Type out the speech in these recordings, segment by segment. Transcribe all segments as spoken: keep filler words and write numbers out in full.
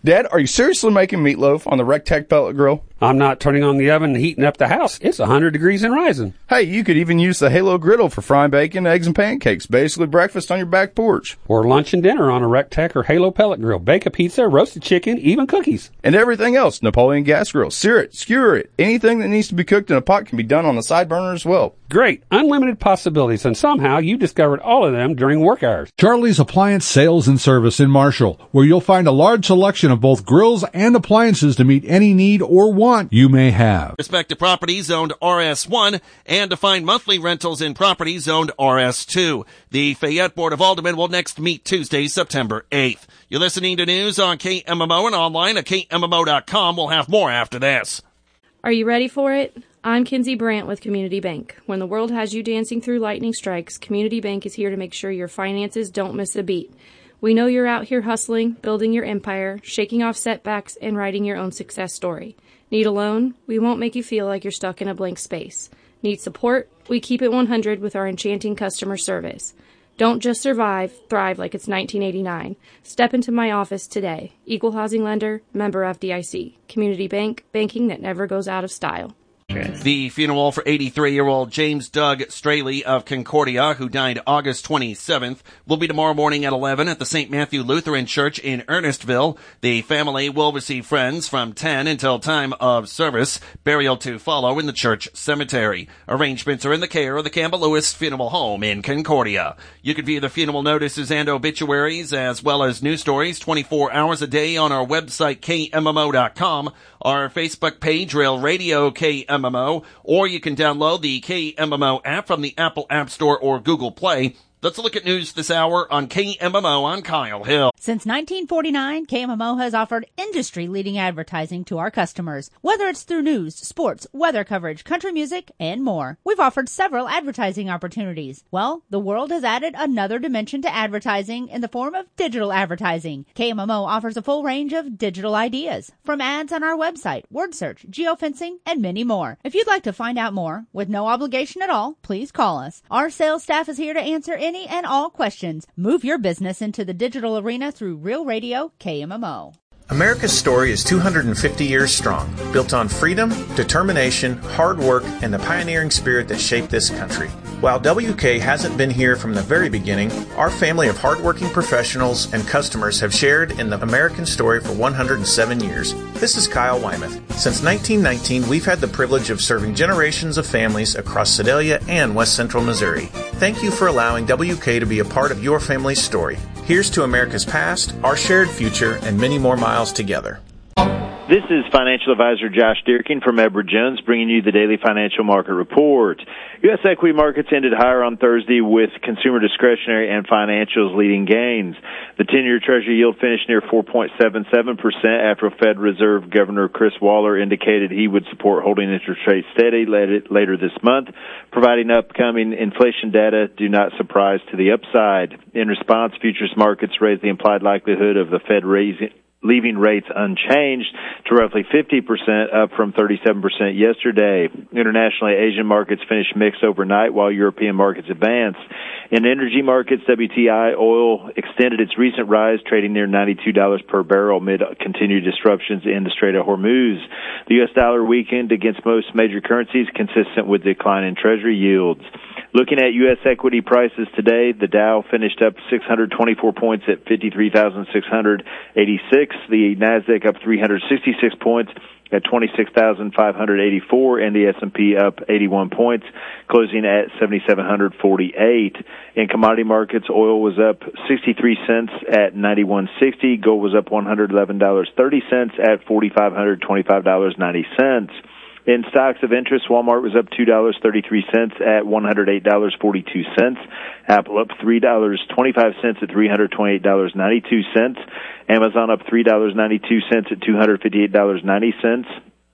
Dad, are you seriously making meatloaf on the Rectech pellet grill? I'm not turning on the oven and heating up the house. It's one hundred degrees and rising. Hey, you could even use the Halo griddle for frying bacon, eggs, and pancakes. Basically breakfast on your back porch. Or lunch and dinner on a Rectech or Halo pellet grill. Bake a pizza, roasted chicken, even cookies. And everything else. Napoleon gas grill. Sear it, skewer it. Anything that needs to be cooked in a pot can be done on the side burner as well. Great. Unlimited possibilities. And somehow you discovered all of them during work hours. Charlie's Appliance Sales and Service in Marshall, where you'll find a large selection of both grills and appliances to meet any need or want you may have. Respective properties zoned R S one and to find monthly rentals in properties zoned R S two. The Fayette Board of Aldermen will next meet Tuesday, September eighth. You're listening to news on K M M O and online at K M M O dot com. We'll have more after this. Are you ready for it? I'm Kinsey Brandt with Community Bank. When the world has you dancing through lightning strikes, Community Bank is here to make sure your finances don't miss a beat. We know you're out here hustling, building your empire, shaking off setbacks, and writing your own success story. Need a loan? We won't make you feel like you're stuck in a blank space. Need support? We keep it one hundred with our enchanting customer service. Don't just survive, thrive like it's nineteen eighty-nine. Step into my office today. Equal housing lender, member F D I C. Community Bank, banking that never goes out of style. The funeral for eighty-three-year-old James Doug Straley of Concordia, who died August twenty-seventh, will be tomorrow morning at eleven at the Saint Matthew Lutheran Church in Ernestville. The family will receive friends from ten until time of service. Burial to follow in the church cemetery. Arrangements are in the care of the Campbell Lewis Funeral Home in Concordia. You can view the funeral notices and obituaries as well as news stories twenty-four hours a day on our website, K M M O dot com, our Facebook page, Rail Radio K M M O, or you can download the K M M O app from the Apple App Store or Google Play. Let's look at news this hour on K M M O on Kyle Hill. Since nineteen forty-nine, K M M O has offered industry-leading advertising to our customers, whether it's through news, sports, weather coverage, country music, and more. We've offered several advertising opportunities. Well, the world has added another dimension to advertising in the form of digital advertising. K M M O offers a full range of digital ideas, from ads on our website, word search, geofencing, and many more. If you'd like to find out more, with no obligation at all, please call us. Our sales staff is here to answer any Any and all questions. Move your business into the digital arena through Real Radio K M M O. America's story is two hundred fifty years strong, built on freedom, determination, hard work, and the pioneering spirit that shaped this country. While W K hasn't been here from the very beginning, our family of hardworking professionals and customers have shared in the American story for one hundred seven years. This is Kyle Wymuth. Since nineteen nineteen, we've had the privilege of serving generations of families across Sedalia and West Central Missouri. Thank you for allowing W K to be a part of your family's story. Here's to America's past, our shared future, and many more miles together. This is financial advisor Josh Dierking from Edward Jones, bringing you the daily financial market report. U S equity markets ended higher on Thursday with consumer discretionary and financials leading gains. The ten-year Treasury yield finished near four point seven seven percent after Fed Reserve Governor Chris Waller indicated he would support holding interest rates steady later this month, providing upcoming inflation data do not surprise to the upside. In response, futures markets raised the implied likelihood of the Fed raising leaving rates unchanged to roughly fifty percent, up from thirty-seven percent yesterday. Internationally, Asian markets finished mixed overnight while European markets advanced. In energy markets, W T I oil extended its recent rise, trading near ninety-two dollars per barrel amid continued disruptions in the Strait of Hormuz. The U S dollar weakened against most major currencies, consistent with decline in Treasury yields. Looking at U S equity prices today, the Dow finished up six hundred twenty-four points at fifty-three thousand six hundred eighty-six. The Nasdaq up three hundred sixty-six points at twenty-six thousand five hundred eighty-four, and the S and P up eighty-one points, closing at seventy-seven forty-eight. In commodity markets, oil was up sixty-three cents at ninety-one sixty. Gold was up one hundred eleven dollars and thirty cents at four thousand five hundred twenty-five dollars and ninety cents. In stocks of interest, Walmart was up two dollars and thirty-three cents at one hundred eight dollars and forty-two cents. Apple up three dollars and twenty-five cents at three hundred twenty-eight dollars and ninety-two cents. Amazon up three dollars and ninety-two cents at two hundred fifty-eight dollars and ninety cents.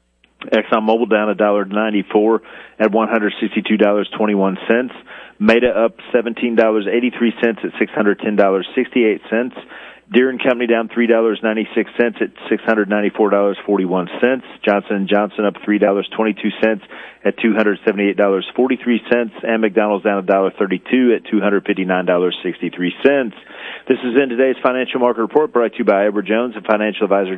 ExxonMobil down one dollar and ninety-four cents at one hundred sixty-two dollars and twenty-one cents. Meta up seventeen dollars and eighty-three cents at six hundred ten dollars and sixty-eight cents. Deere and Company down three dollars and ninety-six cents at six hundred ninety-four dollars and forty-one cents. Johnson and Johnson up three dollars and twenty-two cents at two hundred seventy-eight dollars and forty-three cents. And McDonald's down one dollar and thirty-two cents at two hundred fifty-nine dollars and sixty-three cents. This is in today's financial market report, brought to you by Edward Jones, a financial advisor.